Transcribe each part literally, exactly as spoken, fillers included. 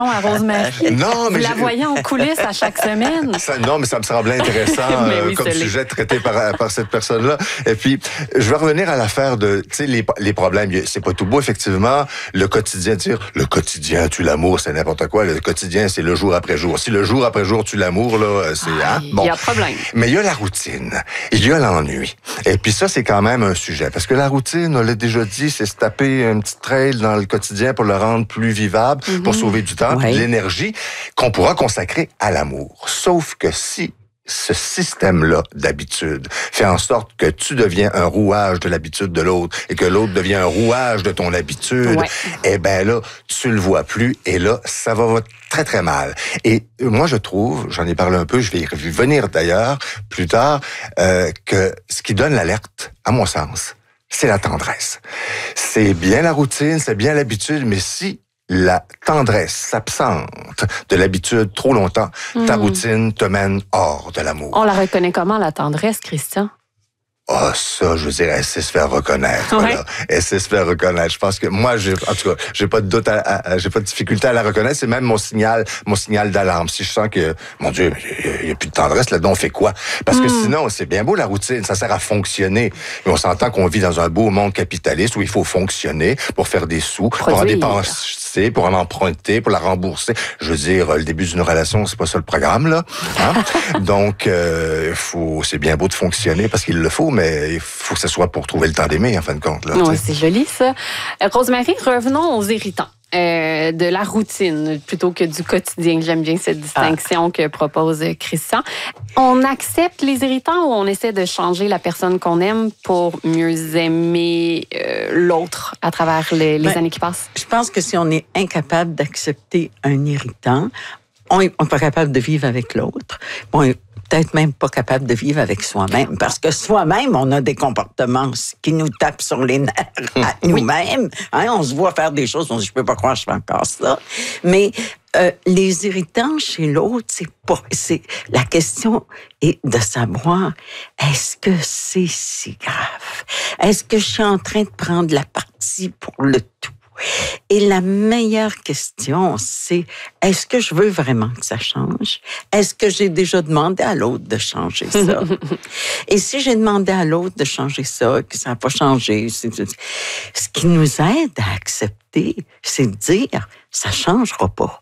à Rosemary. Non, mais vous la j'ai- voyez en coulisses à chaque semaine. Ça, non, mais ça me semblait intéressant Mais oui, euh, comme ça l'est. sujet traité par, par cette personne-là. Et puis, je vais revenir à l'affaire de, tu sais, les, les problèmes. C'est pas tout beau, effectivement. Le quotidien, dire, le quotidien tue l'amour, c'est n'importe quoi. Le quotidien, c'est le jour après jour. Si le jour après jour tue l'amour, là, c'est, Ah, hein, il y a problème. Mais il y a la routine. Il y a l'ennui. Et puis ça, c'est quand même un sujet. Parce que la routine, on l'a déjà dit, c'est se taper un petit trail dans le quotidien pour le rendre plus vivable, mm-hmm. pour sauver du temps, ouais. de l'énergie qu'on pourra consacrer à l'amour. Sauf que si ce système-là d'habitude fait en sorte que tu deviens un rouage de l'habitude de l'autre et que l'autre devient un rouage de ton habitude, ouais. eh ben là, tu le vois plus et là, ça va très, très mal. Et moi, je trouve, j'en ai parlé un peu, je vais y revenir d'ailleurs plus tard, euh, que ce qui donne l'alerte, à mon sens, c'est la tendresse. C'est bien la routine, c'est bien l'habitude, mais si la tendresse s'absente de l'habitude trop longtemps, mmh. ta routine te mène hors de l'amour. On la reconnaît comment, la tendresse, Christian? Ah, oh, ça, je veux dire, elle sait se faire reconnaître. Ouais. Voilà. Elle sait se faire reconnaître. Je pense que moi, j'ai, en tout cas, j'ai pas de doute, à, à, j'ai pas de difficulté à la reconnaître. C'est même mon signal, mon signal d'alarme. Si je sens que, mon Dieu, il y a plus de tendresse là-dedans, on fait quoi? Parce mm. que sinon, c'est bien beau la routine, ça sert à fonctionner. Mais on s'entend qu'on vit dans un beau monde capitaliste où il faut fonctionner pour faire des sous, Produire. pour en dépenser, pour en emprunter, pour la rembourser. Je veux dire, le début d'une relation, c'est pas ça le programme là. Hein? Donc, euh, faut, c'est bien beau de fonctionner parce qu'il le faut, mais il faut que ce soit pour trouver le temps d'aimer, en fin de compte. Là, oui, c'est joli, ça. Rosemary, revenons aux irritants. Euh, de la routine plutôt que du quotidien. J'aime bien cette distinction ah. que propose Christian. On accepte les irritants ou on essaie de changer la personne qu'on aime pour mieux aimer euh, l'autre à travers les, les ben, années qui passent? Je pense que si on est incapable d'accepter un irritant, on n'est pas capable de vivre avec l'autre. Bon, peut-être même pas capable de vivre avec soi-même. Parce que soi-même, on a des comportements qui nous tapent sur les nerfs à nous-mêmes. Hein, on se voit faire des choses, on se dit, je peux pas croire que je fais encore ça. Mais euh, les irritants chez l'autre, c'est pas... C'est, la question est de savoir, est-ce que c'est si grave? Est-ce que je suis en train de prendre la partie pour le tout? Et la meilleure question, c'est est-ce que je veux vraiment que ça change? Est-ce que j'ai déjà demandé à l'autre de changer ça? Et si j'ai demandé à l'autre de changer ça, que ça n'a pas changé, c'est, c'est, ce qui nous aide à accepter, c'est de dire ça ne changera pas.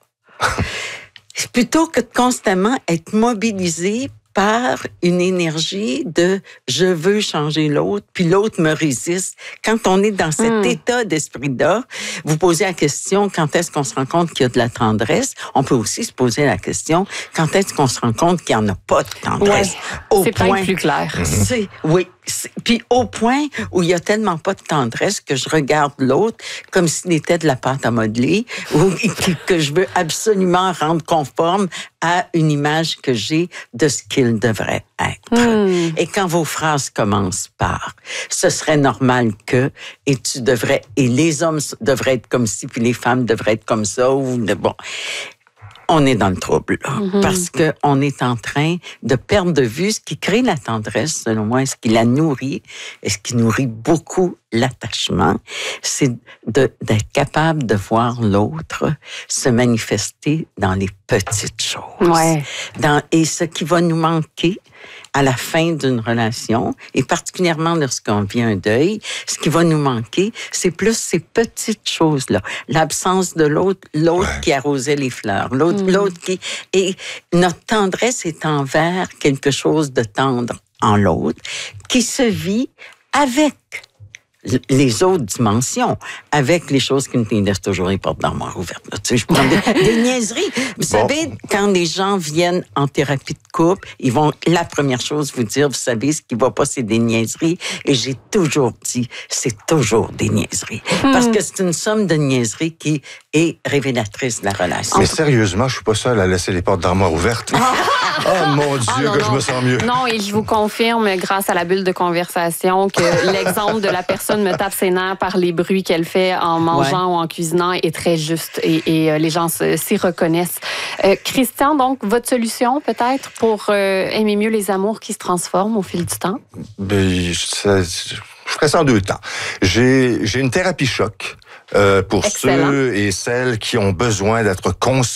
Plutôt que de constamment être mobilisé par une énergie de « je veux changer l'autre », puis l'autre me résiste. Quand on est dans cet mmh. état d'esprit-là, vous posez la question « quand est-ce qu'on se rend compte qu'il y a de la tendresse ?» On peut aussi se poser la question « quand est-ce qu'on se rend compte qu'il n'y en a pas de tendresse? Ouais, » C'est point, peut-être plus clair. C'est, oui. C'est, puis au point où il n'y a tellement pas de tendresse que je regarde l'autre comme s'il était de la pâte à modeler ou que je veux absolument rendre conforme à une image que j'ai de ce qu'il devrait être. Mmh. Et quand vos phrases commencent par « ce serait normal que » et tu devrais, et les hommes devraient être comme ci, puis les femmes devraient être comme ça, ou bon... On est dans le trouble, là, mm-hmm. parce qu'on est en train de perdre de vue ce qui crée la tendresse, selon moi, ce qui la nourrit, et ce qui nourrit beaucoup l'attachement, c'est de, d'être capable de voir l'autre se manifester dans les petites choses. Ouais. Dans, et ce qui va nous manquer à la fin d'une relation, et particulièrement lorsqu'on vit un deuil, ce qui va nous manquer, c'est plus ces petites choses-là. L'absence de l'autre, l'autre ouais. qui arrosait les fleurs, l'autre, mmh. l'autre qui... Et notre tendresse est envers quelque chose de tendre en l'autre, qui se vit avec les autres dimensions, avec les choses qui nous laissent toujours les portes d'armoire ouvertes. Là. Tu sais, je prends des, des niaiseries. Vous bon. savez, quand les gens viennent en thérapie de couple, ils vont, la première chose, vous dire, vous savez, ce qui va pas, c'est des niaiseries. Et j'ai toujours dit, c'est toujours des niaiseries. Hmm. Parce que c'est une somme de niaiseries qui est révélatrice de la relation. Mais sérieusement, je suis pas seul à laisser les portes d'armoire ouvertes. Oh mon Dieu, ah, non, que non. je me sens mieux. Non, et je vous confirme, grâce à la bulle de conversation, que l'exemple de la personne me tape ses nerfs par les bruits qu'elle fait en mangeant ouais. ou en cuisinant est très juste et, et euh, les gens s'y reconnaissent. Euh, Christian, donc, votre solution peut-être pour euh, aimer mieux les amours qui se transforment au fil du temps? Ben, ça, je ferais ça en deux temps. J'ai, j'ai une thérapie choc euh, pour Excellent. ceux et celles qui ont besoin d'être consolés.